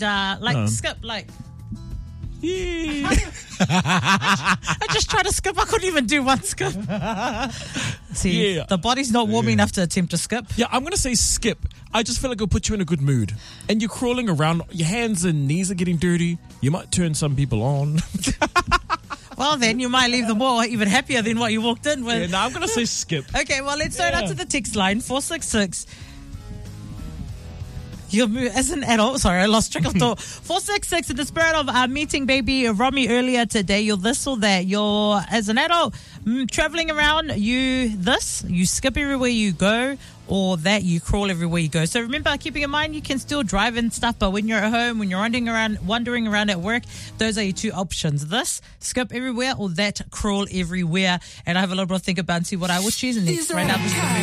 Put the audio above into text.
skip, like. Yeah. I just tried to skip. I couldn't even do one skip. See, Yeah. the body's not warm enough to attempt to skip. Yeah, I'm going to say skip. I just feel like it'll put you in a good mood. And you're crawling around. Your hands and knees are getting dirty. You might turn some people on. Well, then you might leave them all even happier than what you walked in with. Yeah, no, I'm going to say skip. Okay, well, let's turn up to the text line, 466. As an adult, sorry, I lost track of thought. 466, in the spirit of meeting baby Romy earlier today, you're this or that. You're, as an adult, traveling around, you skip everywhere you go, or that you crawl everywhere you go. So remember, keeping in mind, you can still drive and stuff, but when you're at home, when you're wandering around at work, those are your two options. This, skip everywhere, or that, crawl everywhere. And I have a little bit to think about and see what I would choose. And then right now, this is the